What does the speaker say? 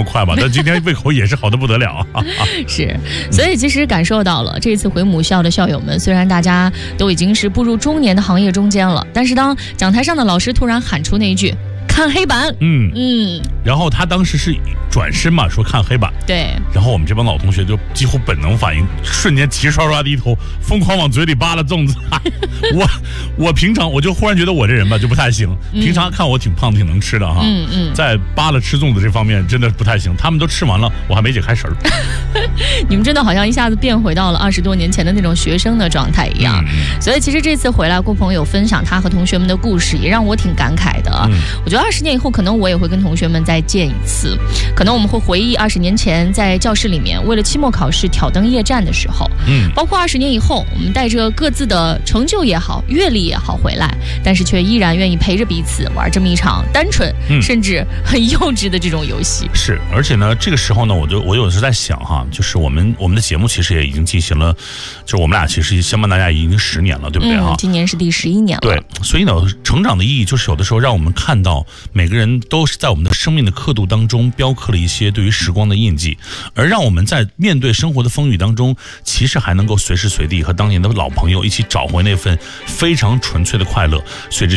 么快吧，但今天胃口也是好得不得了啊。 是，所以其实感受到了这次回母校的校友们，虽然大家都已经是步入中年的行业中间了，但是当讲台上的老师突然喊出那一句看黑板， 然后他当时是转身嘛，说看黑板， 对， 然后我们这帮老同学就几乎本能反应，瞬间齐刷刷低头，疯狂往嘴里扒拉粽子。我平常我就忽然觉得我这人吧就不太行，平常看我挺胖挺能吃的哈，在扒拉吃粽子这方面真的不太行，他们都吃完了，我还没解开食儿。 你们真的好像一下子变回到了20多年前的那种学生的状态一样。所以其实这次回来，郭鹏有分享他和同学们的故事，也让我挺感慨的。我觉得20年以后，可能我也会跟同学们再见一次，可能我们会回忆20年前在教室里面为了期末考试挑灯夜战的时候，包括20年以后，我们带着各自的成就也好、阅历也好回来，但是却依然愿意陪着彼此玩这么一场单纯、甚至很幼稚的这种游戏。 是，而且呢，这个时候呢，我有时在想哈，就是我们的节目其实也已经进行了，就是我们俩其实相伴大家已经10年了，对不对哈？ 今年是第11年了。 对，所以呢，成长的意义就是有的时候让我们看到每个人都是在我们的生命的刻度当中雕刻了一些对于时光的印记，而让我们在面对生活的风雨当中，其实还能够随时随地和当年的老朋友一起找回那份非常纯粹的快乐。随着